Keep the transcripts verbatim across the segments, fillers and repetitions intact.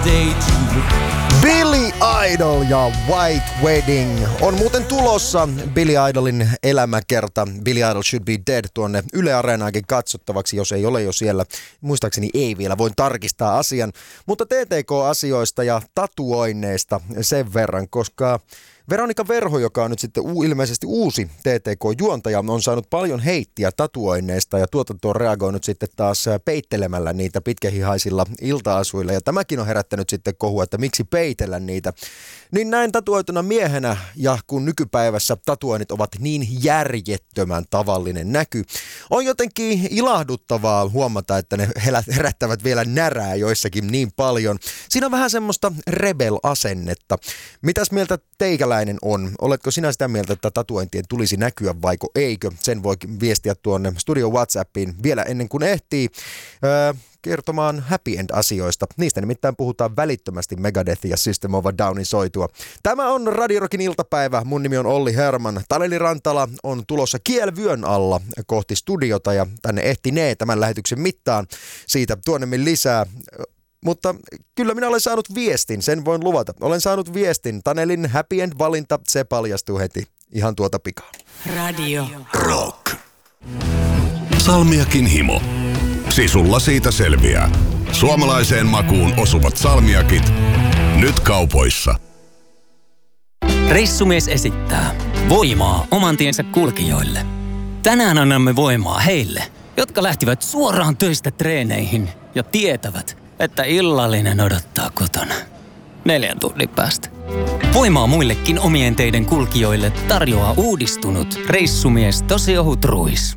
Billy Idol ja White Wedding on muuten tulossa Billy Idolin elämäkerta. Billy Idol Should Be Dead tuonne Yle Areenaankin katsottavaksi, jos ei ole jo siellä. Muistaakseni ei vielä, voin tarkistaa asian. Mutta T T K-asioista ja tatuoinneista sen verran, koska Veronika Verho, joka on nyt sitten u- ilmeisesti uusi T T K-juontaja, on saanut paljon heittiä tatuoinneista ja tuotanto on reagoinut sitten taas peittelemällä niitä pitkähihaisilla ilta-asuilla. Ja tämäkin on herättänyt sitten kohua, että miksi peitellä niitä. Niin näin tatuoituna miehenä ja kun nykypäivässä tatuoinnit ovat niin järjettömän tavallinen näky, on jotenkin ilahduttavaa huomata, että ne herättävät vielä närää joissakin niin paljon. Siinä on vähän semmoista rebel-asennetta. Mitäs mieltä teikäläinen on? Oletko sinä sitä mieltä, että tatuointien tulisi näkyä vaiko eikö? Sen voi viestiä tuonne studio WhatsAppiin vielä ennen kuin ehtii öö, kertomaan happy end-asioista. Niistä nimittäin puhutaan välittömästi Megadeth ja System of a Downin soitua. Tämä on Radio Rockin iltapäivä. Mun nimi on Olli Herman. Taneli Rantala on tulossa kielvyön alla kohti studiota ja tänne ehtinee tämän lähetyksen mittaan. Siitä tuonnemmin lisää. Mutta kyllä minä olen saanut viestin, sen voin luvata. Olen saanut viestin. Tanelin happy end-valinta, se paljastuu heti ihan tuota pikaa. Radio Rock. Salmiakin himo. Sisulla siitä selviää. Suomalaiseen makuun osuvat salmiakit. Nyt kaupoissa. Reissumies esittää voimaa oman tiensä kulkijoille. Tänään annamme voimaa heille, jotka lähtivät suoraan töistä treeneihin ja tietävät, että illallinen odottaa kotona. Neljän tunnin päästä. Voimaa muillekin omien teiden kulkijoille tarjoaa uudistunut reissumies tosi ohut ruis.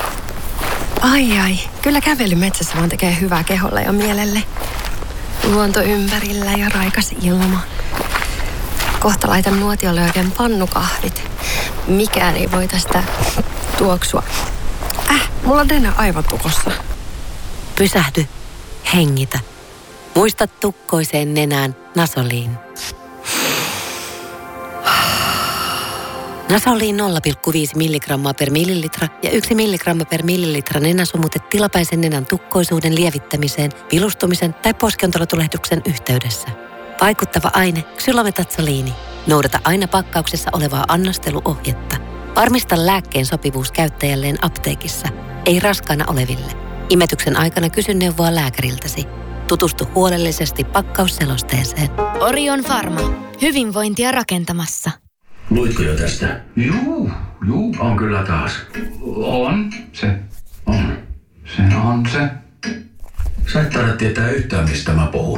Ai ai, kyllä kävely metsässä vaan tekee hyvää keholle ja mielelle. Luonto ympärillä ja raikas ilma. Kohta laitan nuotiolle oikein pannukahvit. Mikään ei voi tästä tuoksua. Äh, mulla on Dena aivan tukossa. Pysähdy. Hengitä. Muista tukkoiseen nenään Nasoliin. Nasoliin nolla pilkku viisi milligrammaa per millilitra ja yksi milligramma per millilitra nenäsumute tilapäisen nenän tukkoisuuden lievittämiseen, vilustumisen tai poskiontelotulehduksen yhteydessä. Vaikuttava aine ksylometatsoliini. Noudata aina pakkauksessa olevaa annosteluohjetta. Varmista lääkkeen sopivuus käyttäjälleen apteekissa, ei raskaana oleville. Imetyksen aikana kysy neuvoa lääkäriltäsi. Tutustu huolellisesti pakkausselosteeseen. Orion Pharma. Hyvinvointia rakentamassa. Luitko jo tästä? Juu, juu, on kyllä taas. On se, on. Se on se. Sä et taida tietää yhtään, mistä mä puhun.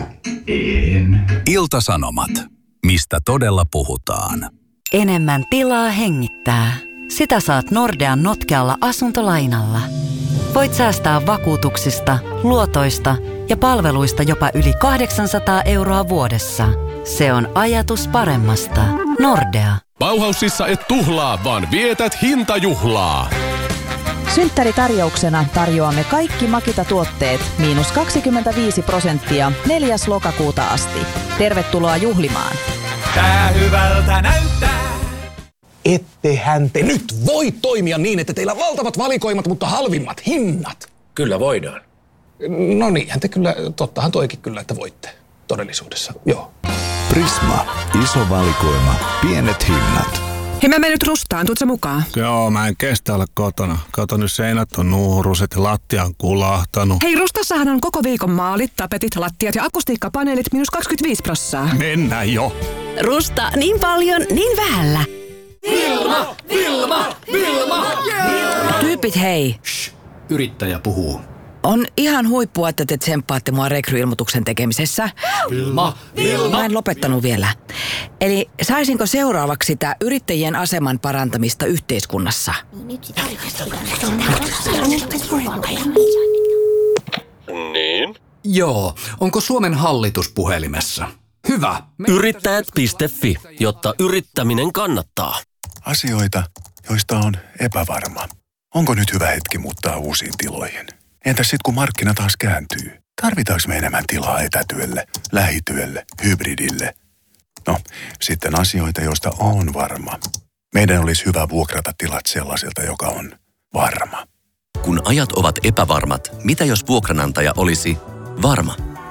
En. Ilta-Sanomat. Mistä todella puhutaan? Enemmän tilaa hengittää. Sitä saat Nordean notkealla asuntolainalla. Voit säästää vakuutuksista, luotoista ja palveluista jopa yli kahdeksansataa euroa vuodessa. Se on ajatus paremmasta. Nordea. Bauhausissa et tuhlaa, vaan vietät hintajuhlaa. Synttäritarjouksena tarjoamme kaikki Makita-tuotteet miinus kaksikymmentäviisi prosenttia neljäs lokakuuta asti. Tervetuloa juhlimaan. Tää hyvältä näyttää. Ettehän te nyt voi toimia niin, että teillä on valtavat valikoimat, mutta halvimmat hinnat. Kyllä voidaan. No niinhän te kyllä, tottahan toikin kyllä, että voitte todellisuudessa, joo. Prisma. Iso valikoima. Pienet hinnat. Hei, mä menen nyt Rustaan, tuut sä mukaan? Joo, mä en kestä olla kotona. Kato, nyt seinät on nuuruset ja lattia on kulahtanut. Hei, Rustassahan on koko viikon maalit, tapetit, lattiat ja akustiikkapaneelit miinus kaksikymmentäviisi prosenttia. Mennään jo. Rusta, niin paljon, niin vähällä. Vilma! Vilma! Vilma! Yeah! Tyypit hei. Shh, yrittäjä puhuu. On ihan huippua, että te tsemppaatte mua rekryilmoituksen tekemisessä. Vilma! Vilma! Mä en lopettanut vielä. Eli saisinko seuraavaksi sitä yrittäjien aseman parantamista yhteiskunnassa? Niin? Joo. Onko Suomen hallitus puhelimessa? Hyvä. Yrittäjät piste fi, jotta yrittäminen kannattaa. Asioita, joista on epävarma. Onko nyt hyvä hetki muuttaa uusiin tiloihin? Entäs sit kun markkina taas kääntyy? Tarvitaanko me enemmän tilaa etätyölle, lähityölle, hybridille? No, sitten asioita, joista on varma. Meidän olisi hyvä vuokrata tilat sellaiselta, joka on varma. Kun ajat ovat epävarmat, mitä jos vuokranantaja olisi varma?